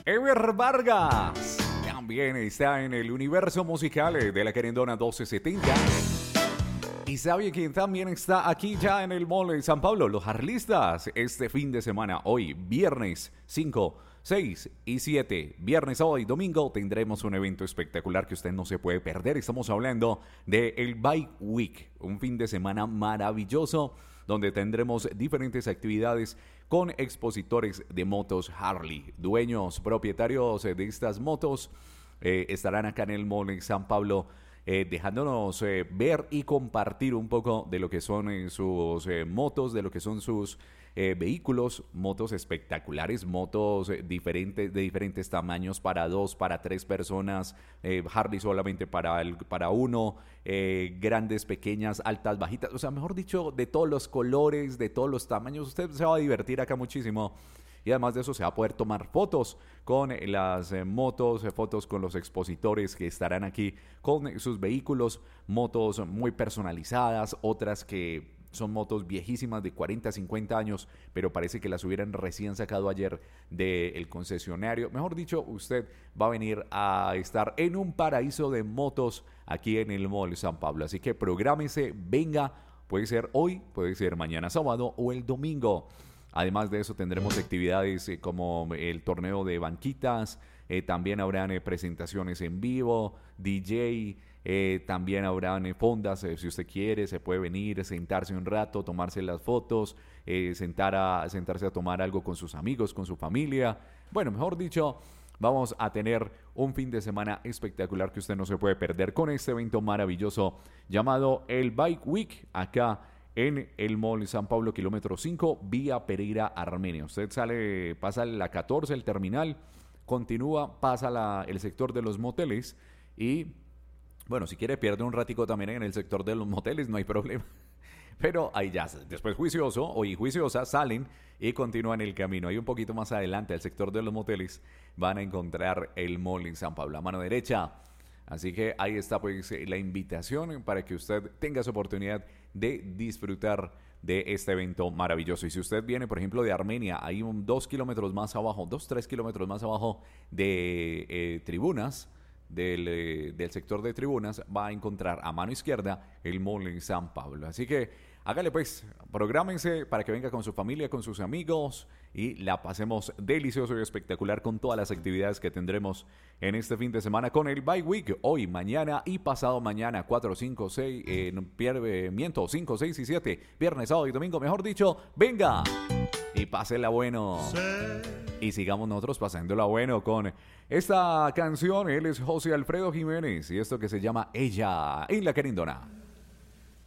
Ever Vargas también está en el universo musical de la querendona 1270. Y sabe quién también está aquí ya en el Mall de San Pablo, los Harlistas, este fin de semana, hoy, viernes 5, 6 y 7, viernes, sábado y domingo, tendremos un evento espectacular que usted no se puede perder. Estamos hablando de el Bike Week, un fin de semana maravilloso donde tendremos diferentes actividades con expositores de motos Harley, dueños, propietarios de estas motos, estarán acá en el Mall de San Pablo, dejándonos ver y compartir un poco de lo que son sus motos, de lo que son sus vehículos, motos espectaculares, motos diferentes, de diferentes tamaños, para 2, para 3 personas, Harley solamente para uno, grandes, pequeñas, altas, bajitas, o sea, mejor dicho, de todos los colores, de todos los tamaños. Usted se va a divertir acá muchísimo. Y además de eso se va a poder tomar fotos con las motos, fotos con los expositores que estarán aquí con sus vehículos, motos muy personalizadas, otras que son motos viejísimas de 40, 50 años, pero parece que las hubieran recién sacado ayer del concesionario. Mejor dicho, usted va a venir a estar en un paraíso de motos aquí en el Mall San Pablo. Así que prográmese, venga, puede ser hoy, puede ser mañana sábado o el domingo. Además de eso tendremos actividades como el torneo de banquitas, también habrán presentaciones en vivo, DJ, también habrán fondas, si usted quiere, se puede venir, sentarse un rato, tomarse las fotos, sentarse a tomar algo con sus amigos, con su familia. Bueno, mejor dicho, vamos a tener un fin de semana espectacular que usted no se puede perder con este evento maravilloso llamado el Bike Week acá en el Mall San Pablo, kilómetro 5, vía Pereira, Armenia. Usted pasa la 14, el terminal, continúa, pasa el sector de los moteles y, bueno, si quiere pierde un ratico también en el sector de los moteles, no hay problema. Pero ahí ya, después juicioso o juiciosa, salen y continúan el camino. Ahí un poquito más adelante, al sector de los moteles, van a encontrar el Mall en San Pablo, a mano derecha. Así que ahí está pues la invitación para que usted tenga esa oportunidad de disfrutar de este evento maravilloso. Y si usted viene, por ejemplo, de Armenia, hay 2 kilómetros más abajo, 3 kilómetros más abajo de tribunas, del sector de tribunas, va a encontrar a mano izquierda el Mall en San Pablo. Así que hágale pues, prográmense para que venga con su familia, con sus amigos y la pasemos delicioso y espectacular con todas las actividades que tendremos en este fin de semana con el Bike Week, hoy, mañana y pasado mañana, 4, 5, 6, 5, 6 y 7, viernes, sábado y domingo, mejor dicho, venga y pásela bueno. Y sigamos nosotros pasándola bueno con esta canción. Él es José Alfredo Jiménez y esto que se llama Ella en la Querendona.